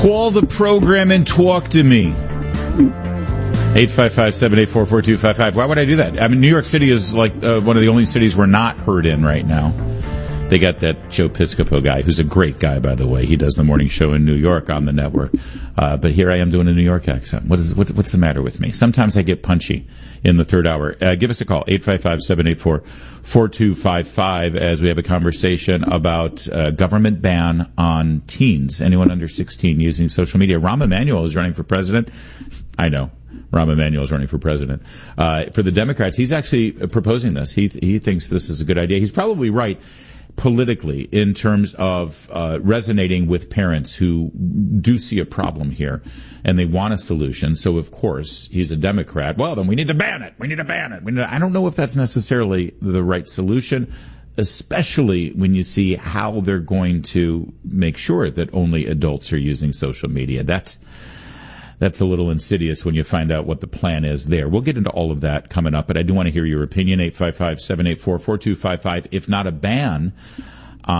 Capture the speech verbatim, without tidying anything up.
Call the program and talk to me. eight five five, seven eight four, four two five five. Why would I do that? I mean, New York City is like uh, one of the only cities we're not heard in right now. They got that Joe Piscopo guy, who's a great guy, by the way. He does the morning show in New York on the network. Uh, but here I am doing a New York accent. What is what, what's the matter with me? Sometimes I get punchy in the third hour. Uh, give us a call, eight five five, seven eight four, four two five five, as we have a conversation about uh, government ban on teens, anyone under sixteen using social media. Rahm Emanuel is running for president. I know. Rahm Emanuel is running for president. Uh, for the Democrats, he's actually proposing this. He he thinks this is a good idea. He's probably right politically in terms of uh, resonating with parents who do see a problem here and they want a solution. So, of course, he's a Democrat. Well, then we need to ban it. We need to ban it. We need to, I don't know if that's necessarily the right solution, especially when you see how they're going to make sure that only adults are using social media. That's That's a little insidious when you find out what the plan is there. We'll get into all of that coming up, but I do want to hear your opinion, eight five five, seven eight four, four two five five. If not a ban,